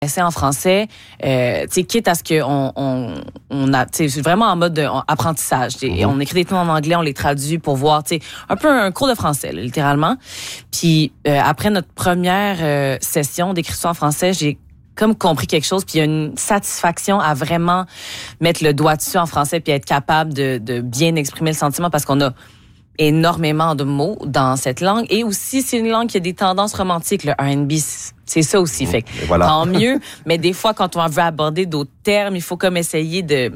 C'est en français, tu sais, quitte à ce on a, tu sais, vraiment en mode apprentissage. On écrit des tours en anglais, on les traduit pour voir, tu sais, un peu un cours de français, là, littéralement. Puis après notre première session d'écriture en français, j'ai comme compris quelque chose, puis il y a une satisfaction à vraiment mettre le doigt dessus en français, puis être capable de bien exprimer le sentiment, parce qu'on a énormément de mots dans cette langue. Et aussi, c'est une langue qui a des tendances romantiques, le R&B, c'est ça aussi. Fait que voilà. Tant mieux. Mais des fois, quand on veut aborder d'autres termes, il faut comme essayer de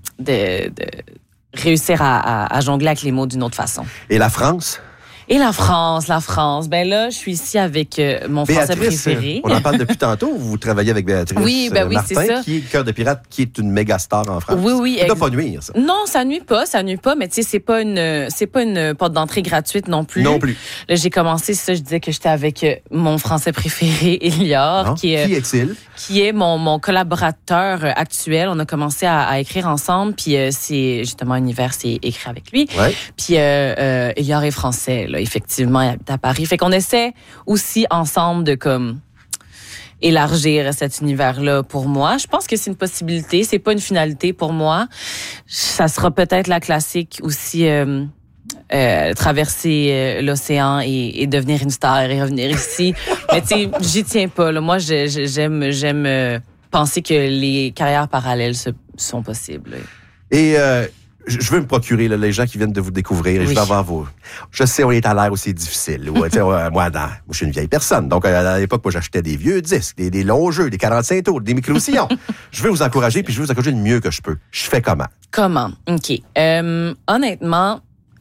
réussir à jongler avec les mots d'une autre façon. Et la France? Et la France. Ben là, je suis ici avec mon Français préféré. On en parle depuis tantôt. Vous travaillez avec Béatrice Martin, c'est ça. Qui est Cœur de pirate, qui est une méga star en France. Oui. Ça doit pas nuire, ça. Non, ça nuit pas. Mais tu sais, c'est pas une porte d'entrée gratuite non plus. Non plus. Là, j'ai commencé, je disais que j'étais avec mon Français préféré, Élior, qui est-il? Qui est mon collaborateur actuel. On a commencé à écrire ensemble, puis c'est justement Univers, c'est écrit avec lui. Ouais. Puis Élior est français, là, effectivement, il habite à Paris. Fait qu'on essaie aussi ensemble de comme élargir cet univers-là pour moi. Je pense que c'est une possibilité, c'est pas une finalité pour moi. Ça sera peut-être la classique aussi. Traverser l'océan et devenir une star et revenir ici. Mais tu sais, j'y tiens pas. Là. Moi, j'aime penser que les carrières parallèles sont possibles. Et je veux me procurer là, les gens qui viennent de vous découvrir. Et je vais avoir vos... Je sais, on est à l'ère où c'est difficile. Moi, je suis une vieille personne. Donc, à l'époque, moi, j'achetais des vieux disques, des longs jeux, des 45 tours, des micro-sillons. Je veux vous encourager, puis je veux vous encourager le mieux que je peux. Je fais comment? Comment? OK. Honnêtement,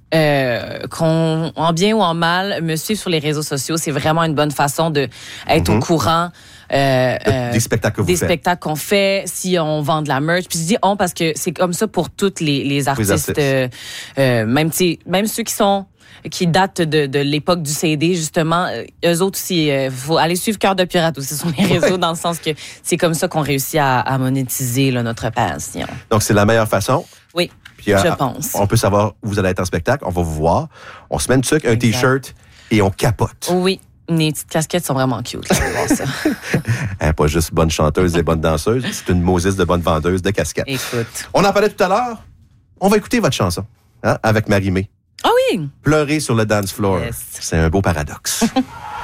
en bien ou en mal, me suivre sur les réseaux sociaux, c'est vraiment une bonne façon de être au courant des spectacles que vous faites. Des spectacles qu'on fait, si on vend de la merch. Puis je dis on parce que c'est comme ça pour tous les artistes. Même ceux qui datent de l'époque du CD, justement, eux autres aussi, faut aller suivre Cœur de pirate aussi sur les réseaux, dans le sens que c'est comme ça qu'on réussit à monétiser là, notre passion. Donc, c'est la meilleure façon? Oui, je pense. On peut savoir où vous allez être en spectacle, on va vous voir, on se met une tuque, un T-shirt et on capote. Oui. Les petites casquettes sont vraiment cute, là, voir ça. Pas juste bonne chanteuse et bonne danseuse, c'est une Moses de bonne vendeuse de casquettes. Écoute. On en parlait tout à l'heure. On va écouter votre chanson, avec Marie-Mé. Ah oui! Pleurer sur le dance floor. Yes. C'est un beau paradoxe.